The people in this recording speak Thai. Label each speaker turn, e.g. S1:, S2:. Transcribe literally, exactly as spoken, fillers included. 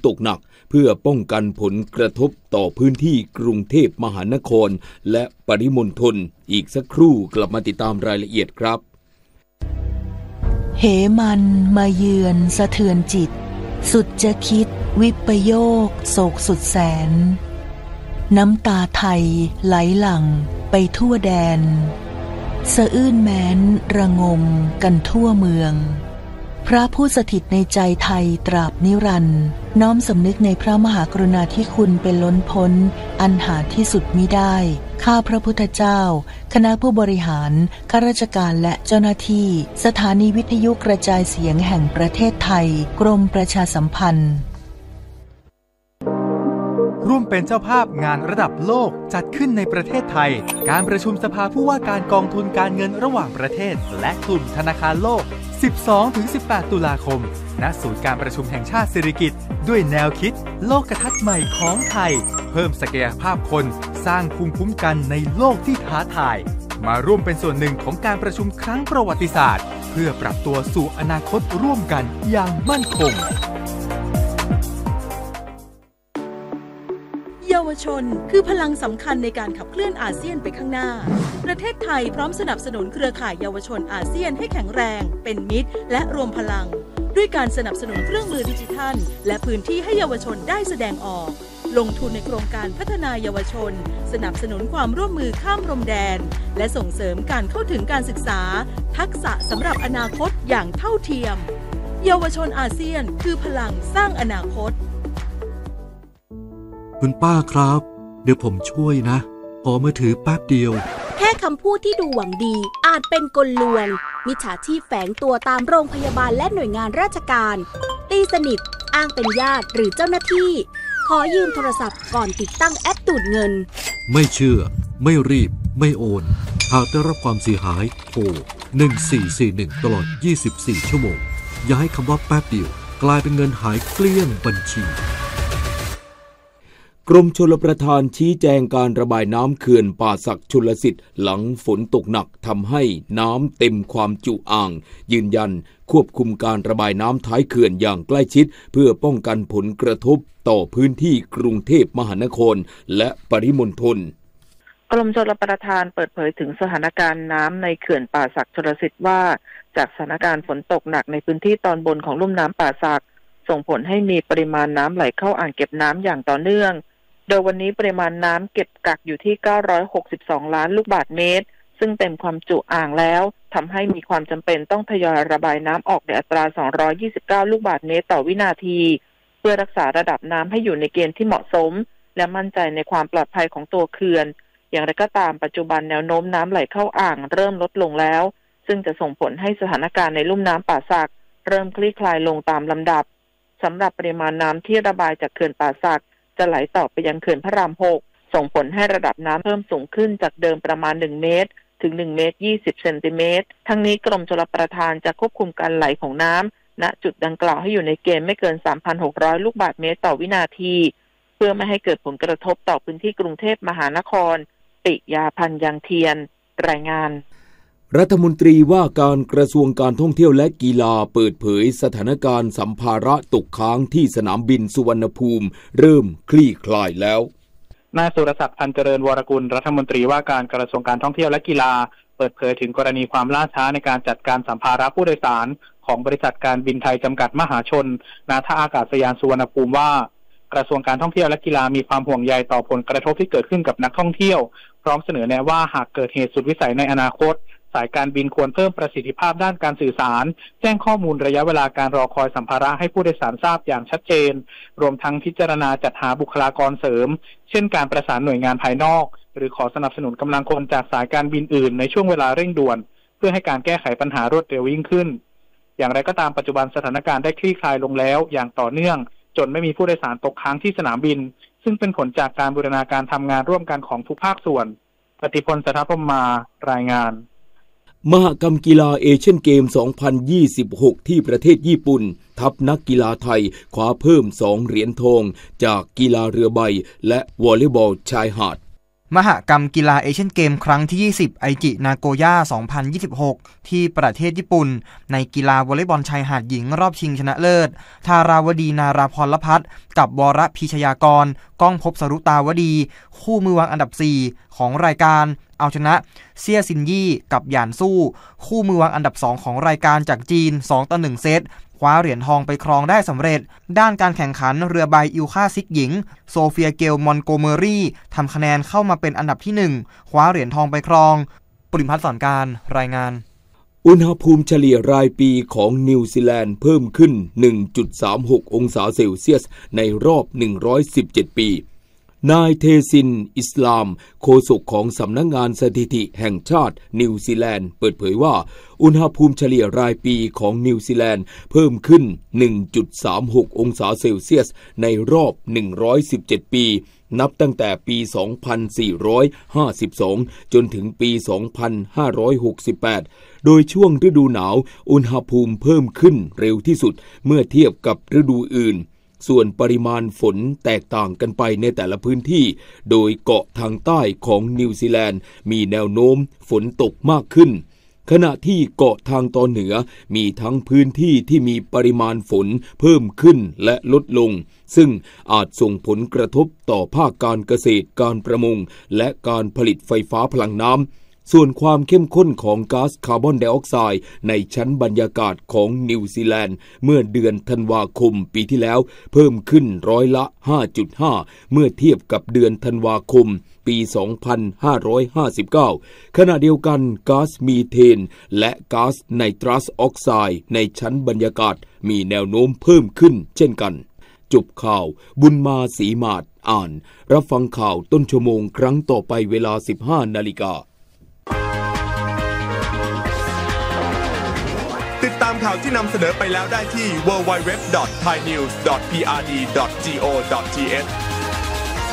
S1: ตกหนักเพื่อป้องกันผลกระทบต่อพื้นที่กรุงเทพมหานครและปริมณฑลอีกสักครู่กลับมาติดตามรายละเอียดครับ
S2: เหมันมาเยือนสะเทือนจิตสุดจะคิดวิปโยคโศกสุดแสนน้ำตาไทยไหลหลั่งไปทั่วแดนสะอื้นแม้นระงมกันทั่วเมืองพระผู้สถิตในใจไทยตราบนิรันดร์น้อมสำนึกในพระมหากรุณาธิคุณเป็นล้นพ้นอันหาที่สุดมิได้ข้าพระพุทธเจ้าคณะผู้บริหารข้าราชการและเจ้าหน้าที่สถานีวิทยุกระจายเสียงแห่งประเทศไทยกรมประชาสัมพันธ์
S3: ร่วมเป็นเจ้าภาพงานระดับโลกจัดขึ้นในประเทศไทยการประชุมสภาผู้ว่าการกองทุนการเงินระหว่างประเทศและกลุ่มธนาคารโลก สิบสองถึงสิบแปด ตุลาคมณศูนย์การประชุมแห่งชาติสิริกิติ์ด้วยแนวคิดโลกทัศน์ใหม่ของไทยเพิ่มศักยภาพคนสร้างภูมิคุ้มกันในโลกที่ท้าทายมาร่วมเป็นส่วนหนึ่งของการประชุมครั้งประวัติศาสตร์เพื่อปรับตัวสู่อนาคตร่วมกันอย่างมั่นคง
S4: เยาวชนคือพลังสำคัญในการขับเคลื่อนอาเซียนไปข้างหน้าประเทศไทยพร้อมสนับสนุนเครือข่ายเยาวชนอาเซียนให้แข็งแรงเป็นมิตรและรวมพลังด้วยการสนับสนุนเครื่องมือดิจิทัลและพื้นที่ให้เยาวชนได้แสดงออกลงทุนในโครงการพัฒนาเยาวชนสนับสนุนความร่วมมือข้ามพรมแดนและส่งเสริมการเข้าถึงการศึกษาทักษะสำหรับอนาคตอย่างเท่าเทียมเยาวชนอาเซียนคือพลังสร้างอนาคต
S5: คุณป้าครับเดี๋ยวผมช่วยนะขอมือถือแป๊บเดียว
S6: แค่คำพูดที่ดูหวังดีอาจเป็นกลลวงมิจฉาชีพแฝงตัวตามโรงพยาบาลและหน่วยงานราชการตีสนิทอ้างเป็นญาติหรือเจ้าหน้าที่ขอยืมโทรศัพท์ก่อนติดตั้งแอปดูดเงิน
S5: ไม่เชื่อไม่รีบไม่โอนหากได้รับความเสียหายโทรหนึ่งสี่สี่หนึ่งตลอดยี่สิบสี่ชั่วโมงอย่าให้คำว่าแป๊บเดียวกลายเป็นเงินหายเกลี้ยงบัญชี
S1: กรมชลประทานชี้แจงการระบายน้ำเขื่อนป่าสักชลสิทธิ์หลังฝนตกหนักทำให้น้ำเต็มความจุอ่างยืนยันควบคุมการระบายน้ำท้ายเขื่อนอย่างใกล้ชิดเพื่อป้องกันผลกระทบต่อพื้นที่กรุงเทพมหานครและปริมณฑล
S7: กรมชลประทานเปิดเผยถึงสถานการณ์น้ำในเขื่อนป่าสักชลสิทธิ์ว่าจากสถานการณ์ฝนตกหนักในพื้นที่ตอนบนของลุ่มน้ำป่าสักส่งผลให้มีปริมาณน้ำไหลเข้าอ่างเก็บน้ำอย่างต่อเนื่องโดยวันนี้ปริมาณน้ำเก็บกักอยู่ที่เก้าร้อยหกสิบสองล้านลูกบาศก์เมตรซึ่งเต็มความจุอ่างแล้วทำให้มีความจำเป็นต้องทยอยระบายน้ำออกในอัตราสองร้อยยี่สิบเก้าลูกบาศก์เมตรต่อวินาทีเพื่อรักษาระดับน้ำให้อยู่ในเกณฑ์ที่เหมาะสมและมั่นใจในความปลอดภัยของตัวเขื่อนอย่างไรก็ตามปัจจุบันแนวโน้มน้ำไหลเข้าอ่างเริ่มลดลงแล้วซึ่งจะส่งผลให้สถานการณ์ในลุ่มน้ำป่าสักเริ่มคลี่คลายลงตามลำดับสำหรับปริมาณน้ำที่ระบายจากเขื่อนป่าสักจะไหลต่อไปยังเขื่อนพระรามหกส่งผลให้ระดับน้ำเพิ่มสูงขึ้นจากเดิมประมาณหนึ่งเมตรถึงหนึ่งเมตรยี่สิบเซนติเมตรทั้งนี้กรมชลประทานจะควบคุมการไหลของน้ำณจุดดังกล่าวให้อยู่ในเกณฑ์ไม่เกิน สามพันหกร้อย ลูกบาศก์เมตรต่อวินาทีเพื่อไม่ให้เกิดผลกระทบต่อพื้นที่กรุงเทพมหานครปิยาพันธ์ยังเทียนรายงาน
S1: รัฐมนตรีว่าการกระทรวงการท่องเที่ยวและกีฬาเปิดเผยสถานการณ์สัมภาระตกค้างที่สนามบินสุวรรณภูมิเริ่มคลี่คลายแล้ว
S8: นายสุรศักดิ์พันเจริญวรกุลรัฐมนตรีว่าการกระทรวงการท่องเที่ยวและกีฬาเปิดเผยถึงกรณีความล่าช้าในการจัดการสัมภาระผู้โดยสารของบริษัทการบินไทยจำกัดมหาชนณท่าอากาศยานสุวรรณภูมิว่ากระทรวงการท่องเที่ยวและกีฬามีความห่วงใยต่อผลกระทบที่เกิดขึ้นกับนักท่องเที่ยวพร้อมเสนอแนะว่าหากเกิดเหตุสุดวิสัยในอนาคตสายการบินควรเพิ่มประสิทธิภาพด้านการสื่อสารแจ้งข้อมูลระยะเวลาการรอคอยสัมภาระให้ผู้โดยสารทราบอย่างชัดเจนรวมทั้งพิจารณาจัดหาบุคลากรเสริมเช่นการประสานหน่วยงานภายนอกหรือขอสนับสนุนกำลังคนจากสายการบินอื่นในช่วงเวลาเร่งด่วนเพื่อให้การแก้ไขปัญหารวดเร็วยิ่งขึ้นอย่างไรก็ตามปัจจุบันสถานการณ์ได้คลี่คลายลงแล้วอย่างต่อเนื่องจนไม่มีผู้โดยสารตกค้างที่สนามบินซึ่งเป็นผลจากการบูรณาการทำงานร่วมกันของทุกภาคส่วนปฏิพล สถาพรหมารายงาน
S1: มหกรรมกีฬาเอเชียนเกม สองพันยี่สิบหก ที่ประเทศญี่ปุ่นทัพนักกีฬาไทยคว้าเพิ่มสองเหรียญทองจากกีฬาเรือใบและวอลเลย์บอลชายหาด
S9: มหกรรมกีฬาเอเชียนเกมครั้งที่ยี่สิบไอจินาโกย่าสองพันยี่สิบหกที่ประเทศญี่ปุ่นในกีฬาวอลเลย์บอลชายหาดหญิงรอบชิงชนะเลิศธาราวดีนาราพรพัฒน์กับวรพิชยากรก้องภพสรุตาวดีคู่มือวางอันดับสี่ของรายการเอาชนะเซี่ยซินยี่กับหยานสู้คู่มือวางอันดับสองของรายการจากจีนสองต่อหนึ่งเซตคว้าเหรียญทองไปครองได้สำเร็จด้านการแข่งขันเรือใบอิลคาซิกหญิงโซเฟียเกลมอนโกเมอรี่ทำคะแนนเข้ามาเป็นอันดับที่หนึ่งคว้าเหรียญทองไปครองปริพัฒน์สอนการรายงาน
S1: อุณหภูมิเฉลี่ยรายปีของนิวซีแลนด์เพิ่มขึ้น หนึ่งจุดสามหก องศาเซลเซียสในรอบหนึ่งร้อยสิบเจ็ดปีนายเทซินอิสลามโฆษกของสำนักงานสถิติแห่งชาตินิวซีแลนด์เปิดเผยว่าอุณหภูมิเฉลี่ยรายปีของนิวซีแลนด์เพิ่มขึ้น หนึ่งจุดสามหก องศาเซลเซียสในรอบหนึ่งร้อยสิบเจ็ดปีนับตั้งแต่ปี สองพันสี่ร้อยห้าสิบสอง จนถึงปี สองพันห้าร้อยหกสิบแปด โดยช่วงฤดูหนาวอุณหภูมิเพิ่มขึ้นเร็วที่สุดเมื่อเทียบกับฤดูอื่นส่วนปริมาณฝนแตกต่างกันไปในแต่ละพื้นที่โดยเกาะทางใต้ของนิวซีแลนด์มีแนวโน้มฝนตกมากขึ้นขณะที่เกาะทางตอนเหนือมีทั้งพื้นที่ที่มีปริมาณฝนเพิ่มขึ้นและลดลงซึ่งอาจส่งผลกระทบต่อภาคการเกษตรการประมงและการผลิตไฟฟ้าพลังน้ำส่วนความเข้มข้นของก๊าซคาร์บอนไดออกไซด์ในชั้นบรรยากาศของนิวซีแลนด์เมื่อเดือนธันวาคมปีที่แล้วเพิ่มขึ้นร้อยละ ห้าจุดห้า เมื่อเทียบกับเดือนธันวาคมปี สองพันห้าร้อยห้าสิบเก้า ขณะเดียวกันก๊าซมีเทนและก๊าซไนตรัสออกไซด์ในชั้นบรรยากาศมีแนวโน้มเพิ่มขึ้นเช่นกันจบข่าวบุญมาศรีมาศอ่านรับฟังข่าวต้นชั่วโมงครั้งต่อไปเวลา สิบห้านาฬิกา
S10: ติดตามข่าวที่นำเสนอไปแล้วได้ที่ ดับเบิลยู ดับเบิลยู ดับเบิลยู ดอท ไทยนิวส์ ดอท พี อาร์ ดี ดอท จี โอ ดอท ที เอช